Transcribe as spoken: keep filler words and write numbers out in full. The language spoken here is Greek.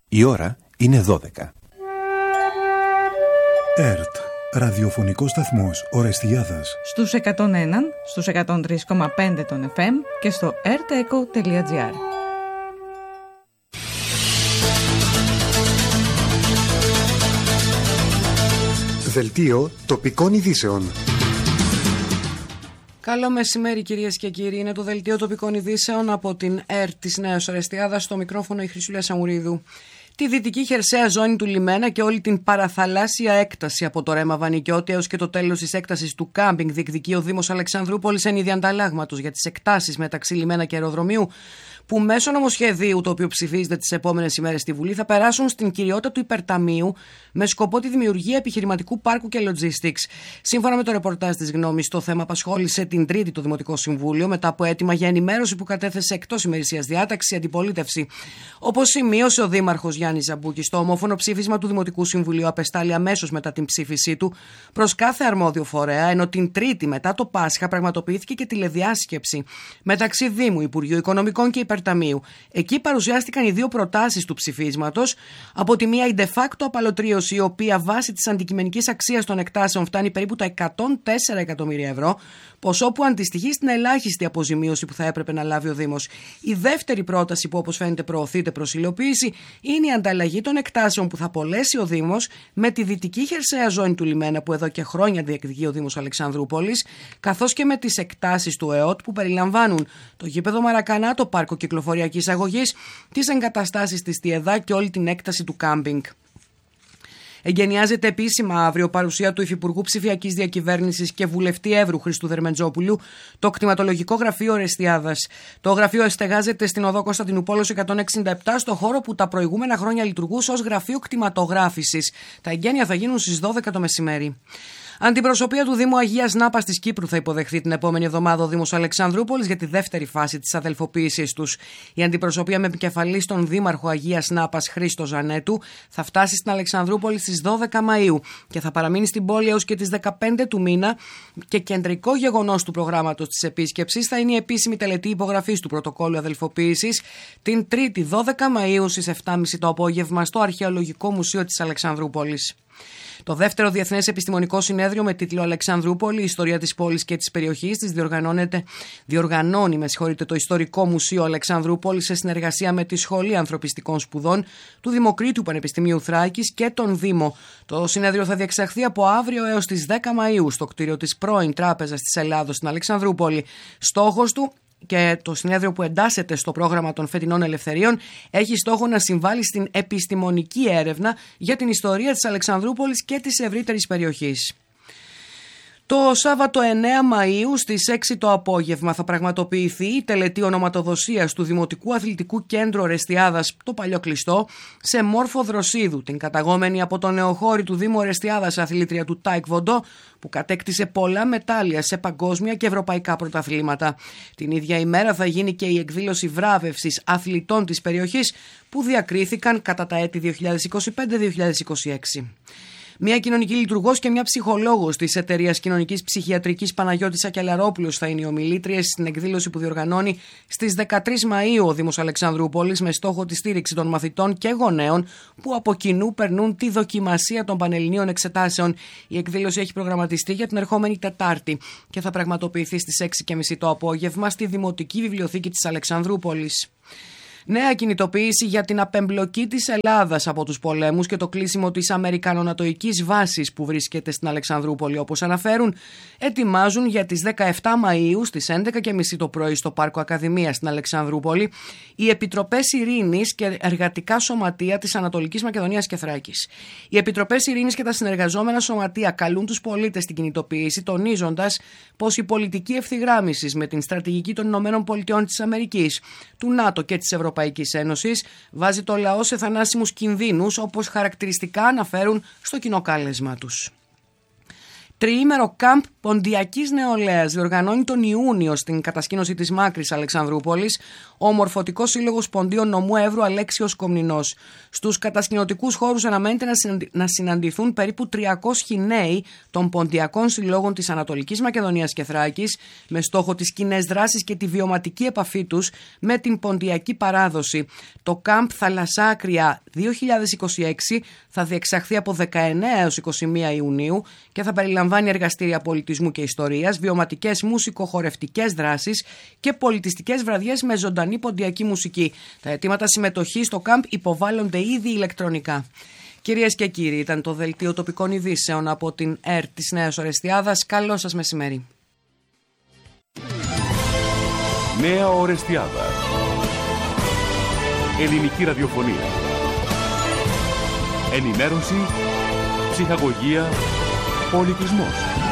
Η ώρα είναι δώδεκα. ΕΡΤ, ραδιοφωνικός σταθμός Ορεστιάδας. Στους εκατόν ένα, στους εκατόν τρία κόμμα πέντε των εφ εμ και στο ερτεκο τελεία τζι άρ. Δελτίο τοπικών ειδήσεων. Καλό μεσημέρι κυρίες και κύριοι, είναι το Δελτίο τοπικών ειδήσεων από την ΕΡΤ της Νέας Ορεστιάδας, στο μικρόφωνο η Χρυσούλα Σαμουρίδου. Τη δυτική χερσαία ζώνη του λιμένα και όλη την παραθαλάσσια έκταση από το ρέμα Βανικιώτη έως και το τέλος της έκτασης του κάμπινγκ διεκδικεί ο Δήμος Αλεξανδρούπολης εν είδη ανταλλάγματος για τις εκτάσεις μεταξύ λιμένα και αεροδρομίου, που μέσω νομοσχεδίου, το οποίο ψηφίζεται τις επόμενες ημέρες στη Βουλή, θα περάσουν στην κυριότητα του υπερταμείου με σκοπό τη δημιουργία επιχειρηματικού πάρκου και logistics. Σύμφωνα με το ρεπορτάζ της Γνώμης, το θέμα απασχόλησε την Τρίτη το Δημοτικό Συμβούλιο μετά από αίτημα για ενημέρωση που κατέθεσε εκτός ημερησίας διάταξη η αντιπολίτευση. Όπως σημείωσε ο Δήμαρχος Γιάννης Ζαμπούκης, το ομόφωνο ψήφισμα του Δημοτικού Συμβουλίου απεστάλλει αμέσως μετά την ψήφισή του προς κάθε αρμόδιο φορέα, ενώ την Τρίτη μετά το Πάσχα πραγματοποιήθηκε και τηλεδιάσκεψη μεταξύ Δήμου, Υπουργείου Οικονομικών και Υπερταμείου. Εκεί παρουσιάστηκαν οι δύο προτάσεις του ψηφίσματος. Από τη μία, η de facto απαλωτρίωση, η οποία βάσει της αντικειμενικής αξίας των εκτάσεων φτάνει περίπου τα εκατόν τέσσερα εκατομμύρια ευρώ, ποσό που αντιστοιχεί στην ελάχιστη αποζημίωση που θα έπρεπε να λάβει ο Δήμος. Η δεύτερη πρόταση, που όπως φαίνεται προωθείται προς υλοποίηση, είναι η ανταλλαγή των εκτάσεων που θα απολέσει ο Δήμος με τη δυτική χερσαία ζώνη του λιμένα, που εδώ και χρόνια διεκδικεί ο Δήμος Αλεξανδρούπολης, καθώς και με τις εκτάσεις του ΕΟΤ που περιλαμβάνουν το γήπεδο Μαρακανά, το πάρκο κυκλοφοριακής αγωγής, τις εγκαταστάσεις της Τιεδά και όλη την έκταση του κάμπινγκ. Εγκαινιάζεται επίσημα αύριο, παρουσία του Υφυπουργού Ψηφιακής Διακυβέρνησης και Βουλευτή Εύρου Χριστού Δερμεντζόπουλου, το κτηματολογικό γραφείο Ορεστιάδας. Το γραφείο εστεγάζεται στην οδό Κωνσταντινούπολος εκατόν εξήντα επτά, στο χώρο που τα προηγούμενα χρόνια λειτουργούσε ως γραφείο κτηματογράφησης. Τα εγγένεια θα γίνουν στις δώδεκα το μεσημέρι. Αντιπροσωπεία του Δήμου Αγίας Νάπας της Κύπρου θα υποδεχθεί την επόμενη εβδομάδα ο Δήμος Αλεξανδρούπολης για τη δεύτερη φάση της αδελφοποίησης τους. Η αντιπροσωπεία με επικεφαλή στον Δήμαρχο Αγίας Νάπας Χρήστο Ζανέτου θα φτάσει στην Αλεξανδρούπολη στις δώδεκα Μαΐου και θα παραμείνει στην πόλη έως και τις δεκαπέντε του μήνα, και κεντρικό γεγονός του προγράμματος της επίσκεψης θα είναι η επίσημη τελετή υπογραφής του πρωτοκόλλου αδελφοποίησης την Τρίτη δώδεκα Μαΐου στις επτά και μισή το απόγευμα στο Αρχαιολογικό Μουσείο της Αλεξανδρούπολης. Το δεύτερο Διεθνές Επιστημονικό Συνέδριο με τίτλο Αλεξανδρούπολη, η ιστορία της πόλης και της περιοχής της διοργανώνει με συγχωρείτε, το Ιστορικό Μουσείο Αλεξανδρούπολης σε συνεργασία με τη Σχολή Ανθρωπιστικών Σπουδών του Δημοκρίτου Πανεπιστημίου Θράκης και τον Δήμο. Το συνέδριο θα διεξαχθεί από αύριο έως τις δέκα Μαΐου στο κτίριο της πρώην Τράπεζας της Ελλάδος στην Αλεξανδρούπολη. Στόχος του, και το συνέδριο που εντάσσεται στο πρόγραμμα των φετινών ελευθερίων, έχει στόχο να συμβάλλει στην επιστημονική έρευνα για την ιστορία της Αλεξανδρούπολης και της ευρύτερης περιοχής. Το Σάββατο εννέα Μαΐου στις έξι το απόγευμα θα πραγματοποιηθεί η τελετή ονοματοδοσίας του Δημοτικού Αθλητικού Κέντρου Ορεστιάδας, το παλιό κλειστό, σε Μόρφο Δροσίδου, την καταγόμενη από τον νεοχώρη του Δήμου Ορεστιάδας αθλήτρια του Τάικβοντο, που κατέκτησε πολλά μετάλλια σε παγκόσμια και ευρωπαϊκά πρωταθλήματα. Την ίδια ημέρα θα γίνει και η εκδήλωση βράβευσης αθλητών της περιοχής που διακρίθηκαν κατά τα έτη δύο χιλιάδες είκοσι πέντε δύο χιλιάδες είκοσι έξι. Μια κοινωνική λειτουργός και μια ψυχολόγος της εταιρείας κοινωνικής ψυχιατρικής Παναγιώτης Ακελαρόπουλος θα είναι οι ομιλήτριες στην εκδήλωση που διοργανώνει στις δεκατρείς Μαΐου ο Δήμος Αλεξανδρούπολης, με στόχο τη στήριξη των μαθητών και γονέων που από κοινού περνούν τη δοκιμασία των πανελληνίων εξετάσεων. Η εκδήλωση έχει προγραμματιστεί για την ερχόμενη Τετάρτη και θα πραγματοποιηθεί στις έξι και μισή το απόγευμα στη Δημοτική Βιβλιοθήκη της Αλεξανδρούπολης. Νέα κινητοποίηση για την απεμπλοκή της Ελλάδας από τους πολέμους και το κλείσιμο της Αμερικανονατοικής βάσης που βρίσκεται στην Αλεξανδρούπολη, όπως αναφέρουν, ετοιμάζουν για τις δεκαεπτά Μαΐου στις έντεκα και μισή το πρωί στο Πάρκο Ακαδημίας στην Αλεξανδρούπολη οι Επιτροπές Ειρήνης και Εργατικά Σωματεία της Ανατολικής Μακεδονίας και Θράκης. Οι Επιτροπές Ειρήνης και τα συνεργαζόμενα σωματεία καλούν τους πολίτες στην κινητοποίηση, τονίζοντας πως η πολιτική ευθυγράμμισης με την στρατηγική των ΗΠΑ της Αμερικής, του ΝΑΤΟ και της Ευρωπαϊκής Ένωσης βάζει το λαό σε θανάσιμους κινδύνους, όπως χαρακτηριστικά αναφέρουν στο κοινό κάλεσμα τους. Τριήμερο κάμπ ποντιακής νεολαίας διοργανώνει τον Ιούνιο στην κατασκήνωση της Μάκρης Αλεξανδρούπολης ο Μορφωτικός Σύλλογος Ποντίων Νομού Εύρου Αλέξιος Κομνηνός. Στους κατασκηνωτικούς χώρους αναμένεται να συναντηθούν περίπου τριακόσιοι νέοι των ποντιακών συλλόγων της Ανατολικής Μακεδονίας και Θράκης, με στόχο τις κοινές δράσεις και τη βιωματική επαφή τους με την ποντιακή παράδοση. Το κάμπ Θαλασσάκρια δύο χιλιάδες είκοσι έξι θα διεξαχθεί από δεκαεννέα έως είκοσι μία Ιουνίου και θα περιλαμβάνει εργαστήρια πολιτισμού και ιστορίας, βιωματικές μουσικοχορευτικές δράσεις και πολιτιστικές βραδιές με ζωντανή ποντιακή μουσική. Τα αιτήματα συμμετοχής στο κάμπ υποβάλλονται ήδη ηλεκτρονικά. Κυρίες και κύριοι, ήταν το δελτίο τοπικών ειδήσεων από την ΕΡΤ της Νέας Ορεστιάδας. Καλό σας μεσημέρι. Νέα Ορεστιάδα. Ελληνική ραδιοφωνία. Ενημέρωση, ψυχαγωγία, πολιτισμός.